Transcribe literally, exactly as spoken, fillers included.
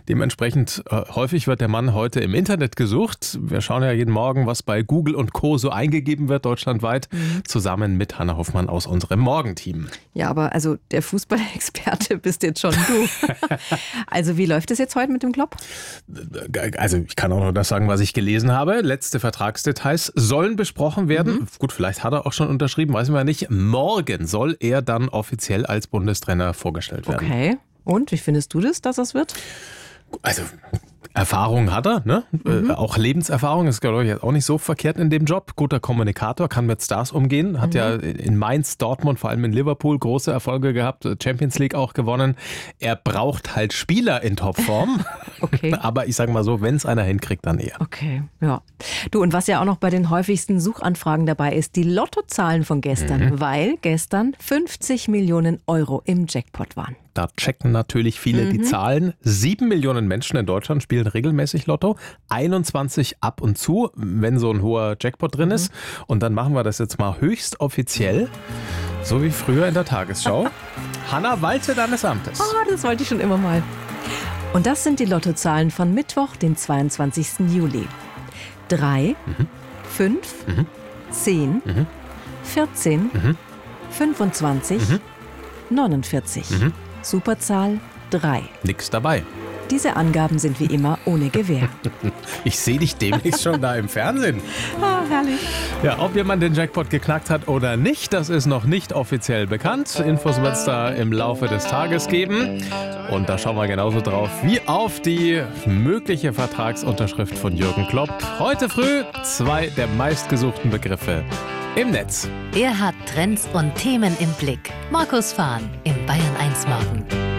Dementsprechend äh, häufig wird der Mann heute im Internet gesucht. Wir schauen ja jeden Morgen, was bei Google und Co. so eingegeben wird, deutschlandweit, mhm. zusammen mit Hannah Hoffmann aus unserem Morgenteam. Ja, aber also der Fußballexperte bist jetzt schon du. Also wie läuft es jetzt heute mit dem Klopp? Also ich kann auch nur das sagen, was ich gelesen habe. Letzte Vertragsdetails sollen besprochen werden. Mhm. Gut, vielleicht hat er auch schon unterschrieben, weiß man ja nicht. Morgen soll er dann offiziell als Bundestrainer vorgestellt werden. Okay. Und wie findest du das, dass das wird? Also Erfahrung hat er, ne? Mhm. Äh, auch Lebenserfahrung ist, glaube ich, auch nicht so verkehrt in dem Job. Guter Kommunikator, kann mit Stars umgehen. Hat mhm. ja in Mainz, Dortmund, vor allem in Liverpool große Erfolge gehabt. Champions League auch gewonnen. Er braucht halt Spieler in Topform. Okay. Aber ich sage mal so, wenn es einer hinkriegt, dann eher. Okay, ja. Du, und was ja auch noch bei den häufigsten Suchanfragen dabei ist, die Lottozahlen von gestern. Mhm. Weil gestern fünfzig Millionen Euro im Jackpot waren. Da checken natürlich viele mhm. die Zahlen. Sieben Millionen Menschen in Deutschland spielen regelmäßig Lotto. einundzwanzig ab und zu, wenn so ein hoher Jackpot drin ist. Und dann machen wir das jetzt mal höchst offiziell, so wie früher in der Tagesschau. Hannah, Walze deines Amtes. Oh, das wollte ich schon immer mal. Und das sind die Lottozahlen von Mittwoch, den zweiundzwanzigsten Juli. drei, mhm. fünf, mhm. zehn, mhm. vierzehn, mhm. fünfundzwanzig, mhm. neunundvierzig. Mhm. Superzahl drei. Nix dabei. Diese Angaben sind wie immer ohne Gewähr. Ich sehe dich demnächst schon da im Fernsehen. Ah, herrlich. Ja, ob jemand den Jackpot geknackt hat oder nicht, das ist noch nicht offiziell bekannt. Infos wird es da im Laufe des Tages geben. Und da schauen wir genauso drauf wie auf die mögliche Vertragsunterschrift von Jürgen Klopp. Heute früh zwei der meistgesuchten Begriffe im Netz. Er hat Trends und Themen im Blick. Markus Fahn im Bayern eins Morgen.